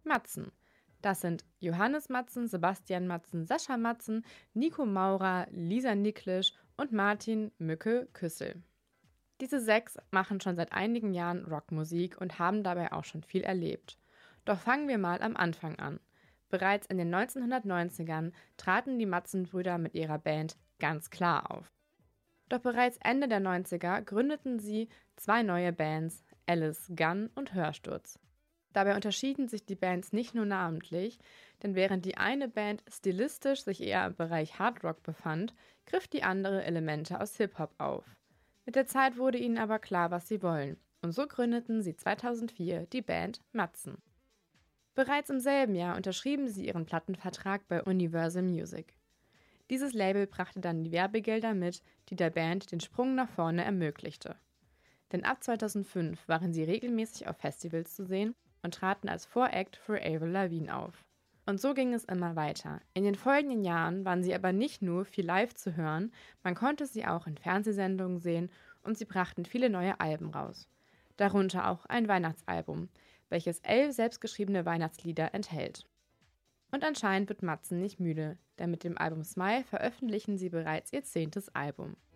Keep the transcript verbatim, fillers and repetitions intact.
Matzen. Das sind Johannes Matzen, Sebastian Matzen, Sascha Matzen, Nico Maurer, Lisa Niklisch und Martin Mücke Küssel. Diese sechs machen schon seit einigen Jahren Rockmusik und haben dabei auch schon viel erlebt. Doch fangen wir mal am Anfang an. Bereits in den neunzehnhundertneunzigern traten die Matzen-Brüder mit ihrer Band Ganz klar auf. Doch bereits Ende der neunziger gründeten sie zwei neue Bands, Alice Gunn und Hörsturz. Dabei unterschieden sich die Bands nicht nur namentlich, denn während die eine Band stilistisch sich eher im Bereich Hardrock befand, griff die andere Elemente aus Hip-Hop auf. Mit der Zeit wurde ihnen aber klar, was sie wollen, und so gründeten sie zweitausendvier die Band Matzen. Bereits im selben Jahr unterschrieben sie ihren Plattenvertrag bei Universal Music. Dieses Label brachte dann die Werbegelder mit, die der Band den Sprung nach vorne ermöglichte. Denn ab zweitausendfünf waren sie regelmäßig auf Festivals zu sehen und traten als Voract für Avril Lavigne auf. Und so ging es immer weiter. In den folgenden Jahren waren sie aber nicht nur viel live zu hören, man konnte sie auch in Fernsehsendungen sehen und sie brachten viele neue Alben raus. Darunter auch ein Weihnachtsalbum, welches elf selbstgeschriebene Weihnachtslieder enthält. Und anscheinend wird Matzen nicht müde, denn mit dem Album Smile veröffentlichen sie bereits ihr zehntes Album.